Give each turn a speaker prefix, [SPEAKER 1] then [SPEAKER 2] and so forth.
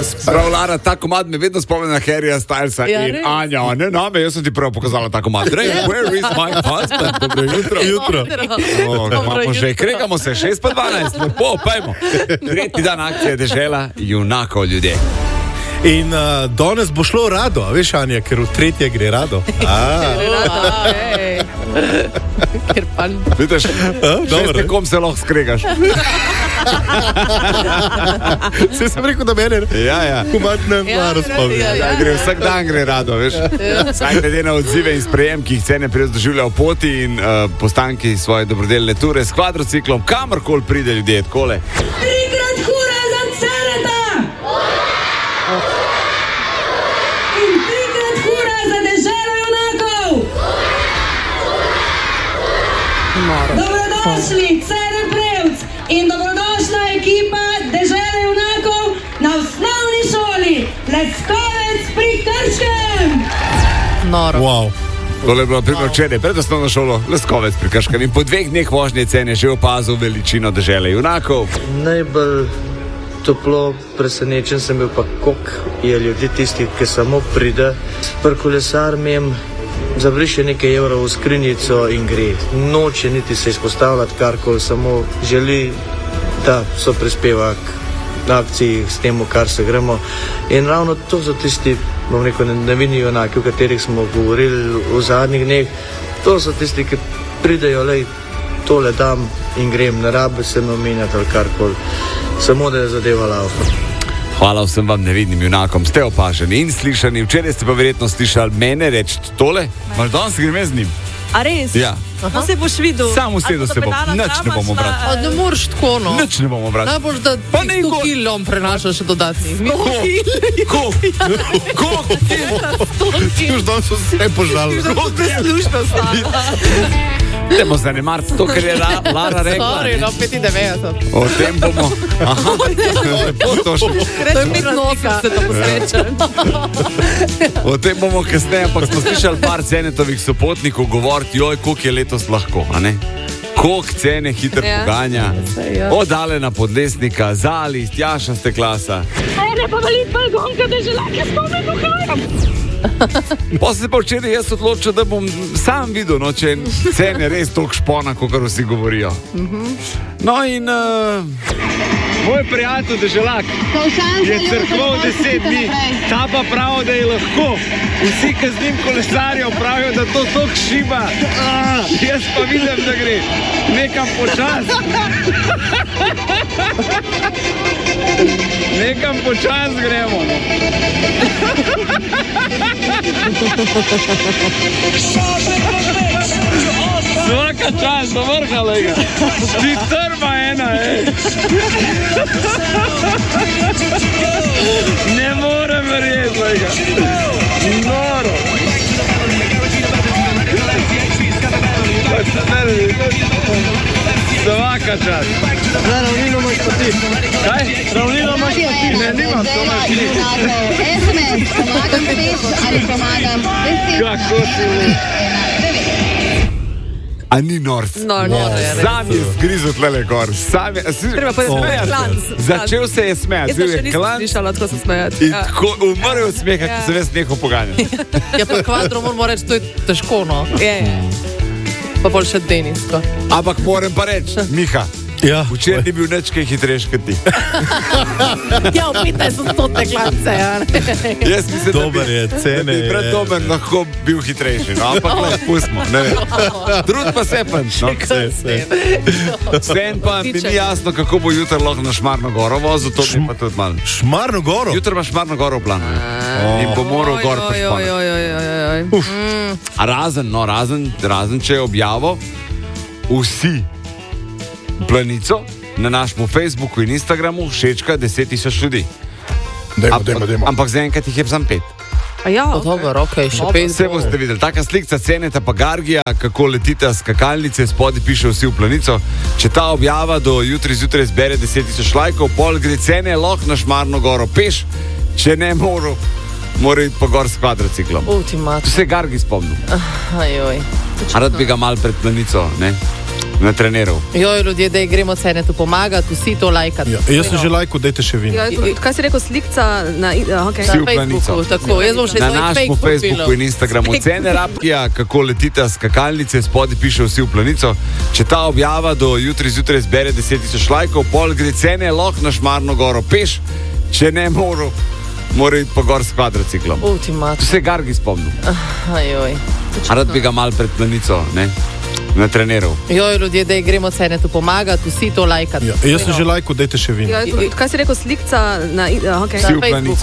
[SPEAKER 1] Prav, Lara, ta komad me vedno spomni na Harryja Stylesa in Anja, ne name, jaz sem ti prav pokazala ta komad. Where is my husband? Dobro jutro. Imamo že, kregamo se, 6:12, lepo, pojmo. Tretji dan akcije Dežela junakov, ljudje.
[SPEAKER 2] In danes bo šlo rado, veš, Anja, ker v tretje gre rado.
[SPEAKER 3] Ker pa...
[SPEAKER 1] Vidiš, kom se lahko skregaš.
[SPEAKER 2] Se sem rekel, da mene kumatnem razpovi.
[SPEAKER 1] Vsak dan gre rado, veš. Vsak glede na odzive in sprejem, ki jih Cene prej doživlja v poti in postanki svoje dobrodelne ture s kvadrociklom, kamorkoli pride ljudje, takole.
[SPEAKER 4] Trikrat hura za Ceneta! In trikrat hura za Deželo junakov! Dobrodošli, Cene Prevc in dobrodošla ekipa Dežele junakov na osnovni šoli Leskovec pri Krškem!
[SPEAKER 3] Noro.
[SPEAKER 2] Wow.
[SPEAKER 1] Tole je bilo primer včeraj, pred osnovno šolo Leskovec pri Krškem in po 2 dneh vožnje Cene že opazil veličino Dežele junakov.
[SPEAKER 5] Najbolj toplo presenečen sem bil pa, koliko je ljudi tistih, ki samo pride, pri kolesarjem zabriše nekaj evrov v skrinjico in gre. Noče niti se izpostavljati karkoli, samo želi, da so prispeva k akciji s tem, kar se gremo. In ravno to so tisti, bom rekel, nevinni junaki, o katerih smo govorili v zadnjih dneh. To so tisti, ki pridejo, lej, tole dam in grem, ne rabi se me omenjati ali karkoli. Samo da je zadeva laufa.
[SPEAKER 1] Hvala vsem vam nevidnim junakom, ste opaženi in slišani. Včeraj ste pa verjetno slišali mene reči tole. Maš danes grem jaz z njim.
[SPEAKER 3] A res?
[SPEAKER 1] Ja.
[SPEAKER 3] No se boš videl.
[SPEAKER 1] Samo usedel se bom, nič ne bomo brati.
[SPEAKER 3] A ne moreš tako, no.
[SPEAKER 1] Nič ne bomo brati.
[SPEAKER 3] Najbolj, da 100 kilom prenašaš še dodatnih.
[SPEAKER 1] Koliko?
[SPEAKER 2] Už danes so se požalili.
[SPEAKER 3] Preslušno stane.
[SPEAKER 1] Idemo zanemariti to, kar je Lara rekla.
[SPEAKER 3] Sorry, no, 95.
[SPEAKER 1] O tem bomo... Aha, lepo to še.
[SPEAKER 3] To je 85, da posrečen.
[SPEAKER 1] O tem bomo kasneje, ampak smo slišali par Cenetovih sopotnikov govoriti, joj, koliko je letos lahko, a ne? Koliko Cene hitro poganja. Od Alena Podlesnika, Zali, Tjaša Steklasa.
[SPEAKER 4] Ene pa valit balgonka Deželake spome duhajam.
[SPEAKER 1] Pa se pa včeraj jaz odločil, da bom sam videl, no, če Cene res toliko špona, kot vsi govorijo. No in... Moj prijatelj Deželak je crkval 10 dni, ta pa pravi, da je lahko. Vsi, ki z njim kolesarijo, pravijo, da to toliko šiba. Jaz pa vidim, da gre nekam počas. Nekam počas gremo. Svaka čas do vrha, lega. Ti trma ena, Ne morem verjeti, lega. Noro. Svaka čas.
[SPEAKER 5] Ravnino imaš pa ti.
[SPEAKER 1] Kaj?
[SPEAKER 5] Ravnino imaš pa ti.
[SPEAKER 1] Ne, nimam, to imaš ti.
[SPEAKER 6] SMS, pomagam peš ali pomagam 10.
[SPEAKER 1] Kako si mi? A ni norc?
[SPEAKER 3] Noro je.
[SPEAKER 1] Sam je zgrizel tlele gor.
[SPEAKER 3] Treba pa je smejati.
[SPEAKER 1] Začel se je smejati.
[SPEAKER 3] Jaz pa še nisem slišala, tako se smejati.
[SPEAKER 1] In tako umrl od smeha, ki sem jaz nehal poganjati.
[SPEAKER 3] Ja, pa kvadro moramo reči, to je težko, no. Je. Pa bolj še Denisko.
[SPEAKER 1] Ampak moram pa reči, Miha,
[SPEAKER 2] Ja.
[SPEAKER 1] Včeraj ni bil nič kaj hitrejši kot ti.
[SPEAKER 3] Ja, opet so to teklance.
[SPEAKER 1] Jaz mislim,
[SPEAKER 2] dober je, Cene
[SPEAKER 1] da bi pred dober lahko bil hitrejši. No, ampak le, pustimo. Trud pa se panč. No. Sen pa mi ni jasno, kako bo jutro lahko na Šmarno goro vozil, to bi pa tudi malo.
[SPEAKER 2] Šmarno goro?
[SPEAKER 1] Jutro ima Šmarno goro v planu. In bo moral gor prišpanati. Razen če je objavo vsi planico na našem Facebooku in Instagramu všečka 10.000 ljudi.
[SPEAKER 2] Dajmo.
[SPEAKER 1] Ampak zaenkrat jih je samo 5.
[SPEAKER 3] Ja, dobro, ok, še 5.
[SPEAKER 1] Vse boste videli. Taka slikca Ceneta pa Gargija, kako letita skakalnice, spodaj piše vsi v planico. Če ta objava do jutri zjutraj zbere 10.000 lajkov, pol gre Cene lahko na Šmarno goro peš, če ne mora iti pa gor s kvadrociklom.
[SPEAKER 3] Ultimat.
[SPEAKER 1] To se je Gargi spomnil.
[SPEAKER 3] Ajoj.
[SPEAKER 1] A rad bi ga mal pred planico, ne? Na treniral.
[SPEAKER 3] Joj, ljudje, da gremo cene tu pomagati, vsi to lajkati.
[SPEAKER 2] Ja, jaz sem že lajko, dajte še vi.
[SPEAKER 7] Ja, kaj si rekel, slikca na okay.
[SPEAKER 1] Vsi v Planico.
[SPEAKER 3] Tako, jaz bom še
[SPEAKER 1] Na
[SPEAKER 3] svoj
[SPEAKER 1] našem Facebooku in Instagramu cene rabija, kako letite skakalnice, spodaj piše vsi v Planico. Če ta objava do jutri zjutraj zbere 10.000 lajkov, pol gre cene lahko na Šmarno goro peš, če ne mora iti pa gor s kvadrociklom.
[SPEAKER 3] Ultimat.
[SPEAKER 1] To se je Gargi spomnil.
[SPEAKER 3] Ajoj.
[SPEAKER 1] Rad bi ga mal pred Planico, ne? Na treniral.
[SPEAKER 3] Joj, ljudje, da gremo cene tu pomagati, vsi to lajkati.
[SPEAKER 2] Ja, jaz sem že lajko, dajte še vi.
[SPEAKER 7] Ja, kaj si rekel, slikca na okay.
[SPEAKER 1] Vsi v Planico.